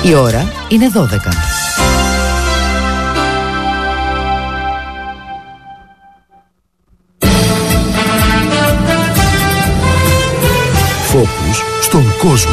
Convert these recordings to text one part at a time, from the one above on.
Η ώρα είναι 12. Φόκους στον κόσμο.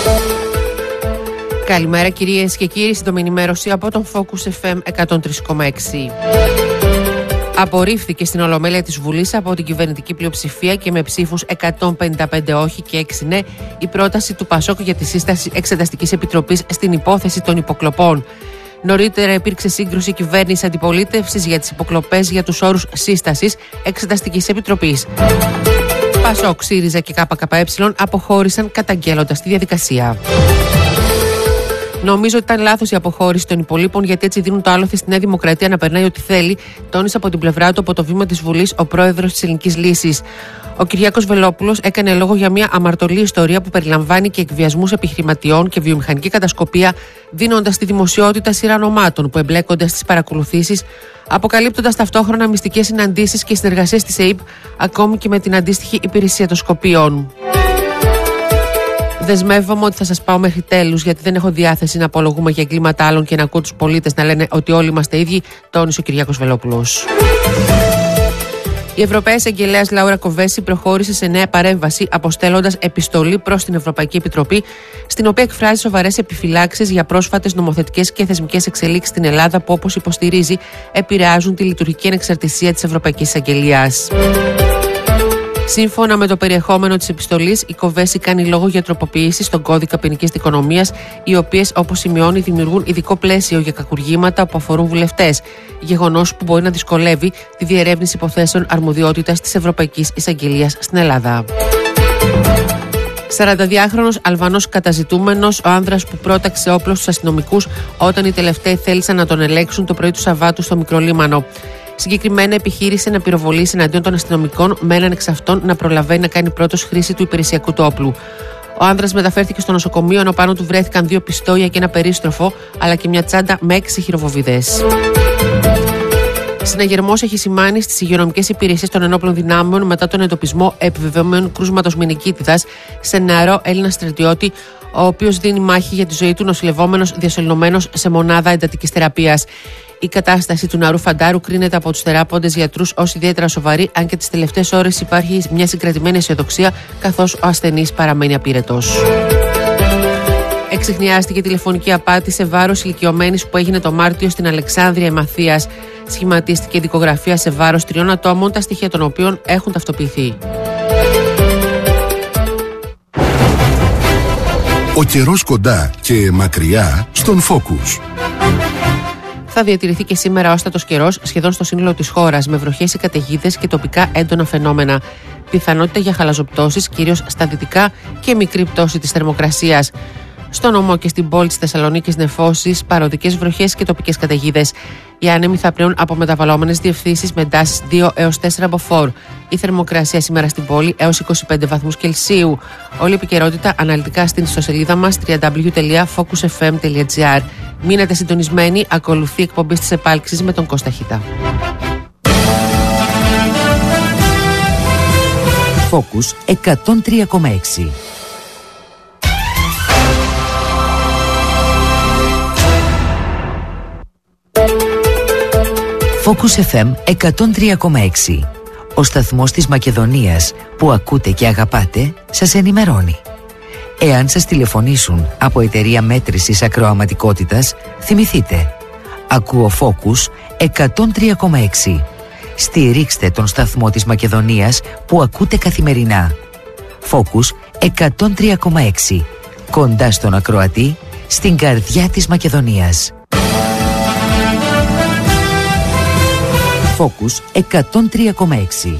Καλημέρα κυρίες και κύριοι, σύντομη ενημέρωση από τον Focus FM 103,6. Απορρίφθηκε στην Ολομέλεια της Βουλής από την κυβερνητική πλειοψηφία και με ψήφους 155 όχι και 6 ναι η πρόταση του ΠΑΣΟΚ για τη σύσταση Εξεταστικής Επιτροπής στην υπόθεση των υποκλοπών. Νωρίτερα υπήρξε σύγκρουση κυβέρνησης αντιπολίτευσης για τις υποκλοπές για τους όρους σύστασης Εξεταστικής Επιτροπής. ΠΑΣΟΚ, ΣΥΡΙΖΑ και ΚΚΕ αποχώρησαν καταγγέλλοντας τη διαδικασία. Νομίζω ότι ήταν λάθος η αποχώρηση των υπολείπων, γιατί έτσι δίνουν το άλοθη στη Νέα Δημοκρατία να περνάει ό,τι θέλει, τόνισε από την πλευρά του από το βήμα της Βουλής ο πρόεδρος της Ελληνικής Λύσης. Ο Κυριάκος Βελόπουλος έκανε λόγο για μια αμαρτωλή ιστορία που περιλαμβάνει και εκβιασμούς επιχειρηματιών και βιομηχανική κατασκοπία, δίνοντας στη δημοσιότητα σειρά ονομάτων που εμπλέκονται στις παρακολουθήσεις, αποκαλύπτοντας ταυτόχρονα μυστικές συναντήσεις και συνεργασίες της ΕΥΠ, ακόμη και με την αντίστοιχη υπηρεσία των Σκοπίων. Δεσμεύομαι ότι θα σας πάω μέχρι τέλους, γιατί δεν έχω διάθεση να απολογούμε για εγκλήματα άλλων και να ακούω τους πολίτες να λένε ότι όλοι είμαστε ίδιοι, τόνισε ο Κυριάκος Βελόπουλος. Η Ευρωπαία Εισαγγελέας Λάουρα Κοβέση προχώρησε σε νέα παρέμβαση, αποστέλλοντας επιστολή προς την Ευρωπαϊκή Επιτροπή, στην οποία εκφράζει σοβαρές επιφυλάξεις για πρόσφατες νομοθετικές και θεσμικές εξελίξεις στην Ελλάδα που, όπως υποστηρίζει, επηρεάζουν τη λειτουργική ανεξαρτησία της Ευρωπαϊκής Εισαγγελίας. Σύμφωνα με το περιεχόμενο της επιστολής, η Κοβέση κάνει λόγο για τροποποιήσεις στον κώδικα ποινικής δικονομίας, οι οποίες, όπως σημειώνει, δημιουργούν ειδικό πλαίσιο για κακουργήματα που αφορούν βουλευτές. Γεγονός που μπορεί να δυσκολεύει τη διερεύνηση υποθέσεων αρμοδιότητας της Ευρωπαϊκής Εισαγγελίας στην Ελλάδα. 42χρονος Αλβανός καταζητούμενος, ο άνδρας που πρόταξε όπλο στους αστυνομικούς όταν οι τελευταίοι θέλησαν να τον ελέγξουν το πρωί του Σαββάτου στο Μικρολίμανο. Συγκεκριμένα επιχείρησε να πυροβολήσει εναντίον των αστυνομικών, με έναν εξ αυτών να προλαβαίνει να κάνει πρώτος χρήση του υπηρεσιακού του όπλου. Ο άνδρας μεταφέρθηκε στο νοσοκομείο, ενώ πάνω του βρέθηκαν 2 πιστόλια και ένα περίστροφο, αλλά και μια τσάντα με 6 χειροβοβιδές. Συναγερμός έχει σημάνει στις υγειονομικές υπηρεσίες των ενόπλων δυνάμεων μετά τον εντοπισμό επιβεβαιωμένου κρούσματος μηνικίτιδας σε νεαρό Έλληνα στρατιώτη, ο οποίος δίνει μάχη για τη ζωή του νοσηλευόμενος διασωληνωμένος σε μονάδα εντατικής θεραπείας. Η κατάσταση του νεαρού φαντάρου κρίνεται από τους θεράποντες γιατρούς ως ιδιαίτερα σοβαρή, αν και τις τελευταίες ώρες υπάρχει μια συγκρατημένη αισιοδοξία, καθώς ο ασθενής παραμένει απείρετος. Εξιχνιάστηκε τηλεφωνική απάτη σε βάρος ηλικιωμένης που έγινε το Μάρτιο στην Αλεξάνδρεια Εμαθίας. Σχηματίστηκε δικογραφία σε βάρος 3 ατόμων, τα στοιχεία των οποίων έχουν ταυτοποιηθεί. Ο καιρός κοντά και μακριά στον Focus. Θα διατηρηθεί και σήμερα όστατος καιρός σχεδόν στο σύνολο της χώρας, με βροχές ή καταιγίδες και τοπικά έντονα φαινόμενα. Πιθανότητα για χαλαζοπτώσεις, κυρίως στα δυτικά, και μικρή πτώση της θερμοκρασίας. Στο νομό και στην πόλη της Θεσσαλονίκης νεφώσεις, παροδικές βροχές και τοπικές καταιγίδες. Οι άνεμοι θα πλέουν από μεταβαλλόμενες διευθύνσεις με εντάσεις 2 έως 4 μποφόρ. Η θερμοκρασία σήμερα στην πόλη έως 25 βαθμούς Κελσίου. Όλη η επικαιρότητα αναλυτικά στην ιστοσελίδα μας www.focusfm.gr. Μείνετε συντονισμένοι, ακολουθεί εκπομπή της επάλξης με τον Κώστα Χίτα. Focus 103,6. Focus FM 103,6. Ο σταθμός της Μακεδονίας που ακούτε και αγαπάτε σας ενημερώνει. Εάν σας τηλεφωνήσουν από εταιρεία μέτρησης ακροαματικότητας, θυμηθείτε. Ακούω Focus 103,6. Στηρίξτε τον σταθμό της Μακεδονίας που ακούτε καθημερινά. Focus 103,6. Κοντά στον ακροατή, στην καρδιά της Μακεδονίας. Focus 103,6.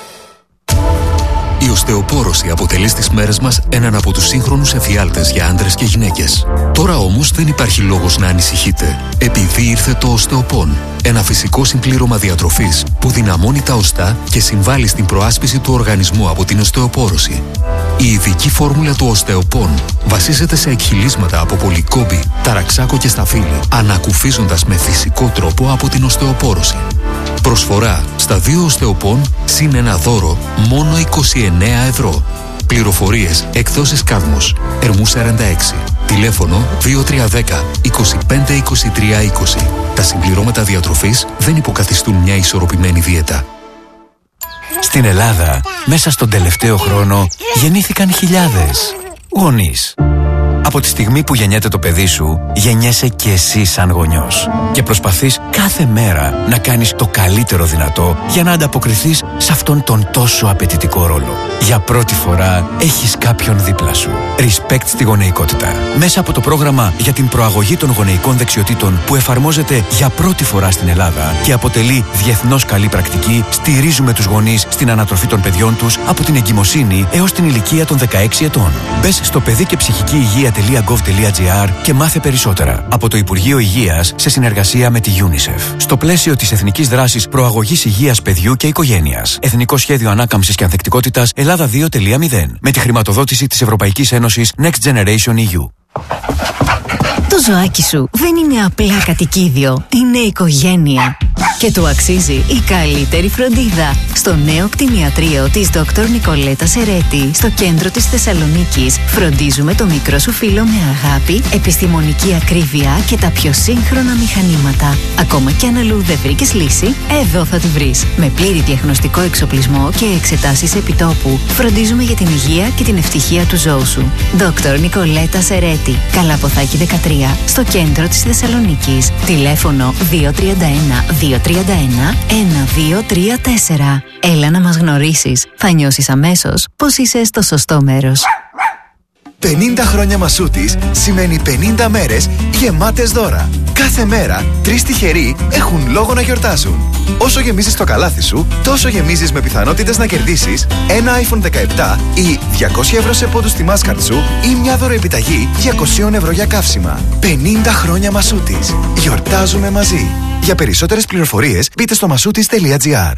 Η οστεοπόρωση αποτελεί στις μέρες μας έναν από τους σύγχρονους εφιάλτες για άντρες και γυναίκες. Τώρα όμως δεν υπάρχει λόγος να ανησυχείτε, επειδή ήρθε το οστεοπόν. Ένα φυσικό συμπλήρωμα διατροφής που δυναμώνει τα οστά και συμβάλλει στην προάσπιση του οργανισμού από την οστεοπόρωση. Η ειδική φόρμουλα του οστεοπόν βασίζεται σε εκχυλίσματα από πολυκόμπη, ταραξάκο και σταφύλι, ανακουφίζοντας με φυσικό τρόπο από την οστεοπόρωση. Προσφορά στα 2 οστεοπόν συν ένα δώρο μόνο 29 ευρώ. Πληροφορίες εκδόσεις Κάδμος, Ερμού 46. Τηλέφωνο 2310 25 23 20. Τα συμπληρώματα διατροφής δεν υποκαθιστούν μια ισορροπημένη δίαιτα. Στην Ελλάδα, μέσα στον τελευταίο χρόνο, γεννήθηκαν χιλιάδες γονείς. Από τη στιγμή που γεννιέται το παιδί σου, γεννιέσαι και εσύ σαν γονιός. Και προσπαθείς κάθε μέρα να κάνεις το καλύτερο δυνατό για να ανταποκριθείς σε αυτόν τον τόσο απαιτητικό ρόλο. Για πρώτη φορά έχεις κάποιον δίπλα σου. Respect στη γονεϊκότητα. Μέσα από το πρόγραμμα για την προαγωγή των γονεϊκών δεξιοτήτων που εφαρμόζεται για πρώτη φορά στην Ελλάδα και αποτελεί διεθνώς καλή πρακτική, στηρίζουμε τους γονείς στην ανατροφή των παιδιών τους από την εγκυμοσύνη έως την ηλικία των 16 ετών. Μπες στο παιδί και ψυχική υγεία.gov.gr και μάθε περισσότερα. Από το Υπουργείο Υγείας σε συνεργασία με τη UNICEF. Στο πλαίσιο της Εθνικής Δράσης Προαγωγής Υγείας Παιδιού και Οικογένειας. Εθνικό Σχέδιο Ανάκαμψης και Ανθεκτικότητας Ελλάδα 2.0. Με τη χρηματοδότηση της Ευρωπαϊκής Ένωσης Next Generation EU. Το ζωάκι σου δεν είναι απλά κατοικίδιο, είναι οικογένεια. Και του αξίζει η καλύτερη φροντίδα. Στο νέο κτηνιατρίο της Dr. Νικολέτα Σερέτη, στο κέντρο της Θεσσαλονίκης, φροντίζουμε το μικρό σου φίλο με αγάπη, επιστημονική ακρίβεια και τα πιο σύγχρονα μηχανήματα. Ακόμα κι αν αλλού δεν βρήκες λύση, εδώ θα τη βρεις. Με πλήρη διαγνωστικό εξοπλισμό και εξετάσεις επιτόπου, φροντίζουμε για την υγεία και την ευτυχία του ζώου σου. Dr. Νικολέτα Σερέτη, Καλαποθάκη 13, στο κέντρο της Θεσσαλονίκης. Τηλέφωνο 231-231-1234. Έλα να μας γνωρίσεις. Θα νιώσεις αμέσως πως είσαι στο σωστό μέρος. 50 χρόνια Μασούτης σημαίνει 50 μέρες γεμάτες δώρα. Κάθε μέρα 3 τυχεροί έχουν λόγο να γιορτάσουν. Όσο γεμίζεις το καλάθι σου, τόσο γεμίζεις με πιθανότητες να κερδίσεις ένα iPhone 17 ή 200 ευρώ σε πόντους στη Mastercard σου ή μια δωροεπιταγή 200 ευρώ για καύσιμα. 50 χρόνια Μασούτης. Γιορτάζουμε μαζί. Για περισσότερες πληροφορίες μπείτε στο masoutis.gr.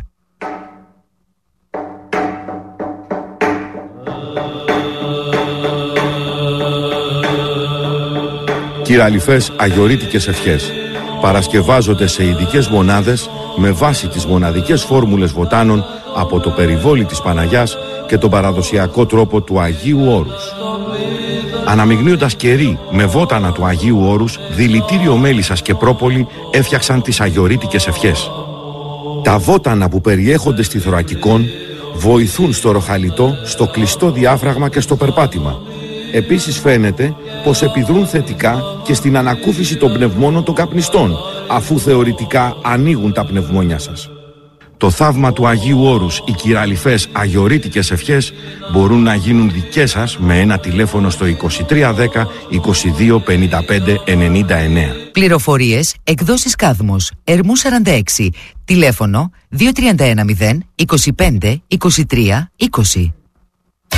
Κυραλιφές αγιορείτικες ευχές παρασκευάζονται σε ειδικές μονάδες με βάση τις μοναδικές φόρμουλες βοτάνων από το περιβόλι της Παναγιάς και τον παραδοσιακό τρόπο του Αγίου Όρους. Αναμειγνύοντας κερί με βότανα του Αγίου Όρους, δηλητήριο μέλισσας και πρόπολη έφτιαξαν τις αγιορείτικες ευχές. Τα βότανα που περιέχονται στη θωρακικόν βοηθούν στο ροχαλιτό, στο κλειστό διάφραγμα και στο περπάτημα. Επίσης φαίνεται πως επιδρούν θετικά και στην ανακούφιση των πνευμόνων των καπνιστών, αφού θεωρητικά ανοίγουν τα πνευμόνια σας. Το θαύμα του Αγίου Όρους, οι κυραλιφές αγιορείτικες ευχές μπορούν να γίνουν δικές σας με ένα τηλέφωνο στο 2310 22 55 99. Πληροφορίες, εκδόσεις Κάδμος, Ερμού 46, τηλέφωνο 2310 25 23 20.